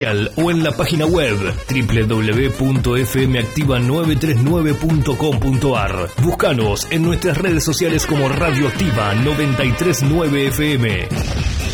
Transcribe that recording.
o en la página web www.fmactiva939.com.ar. Búscanos en nuestras redes sociales como Radio Activa 939 FM.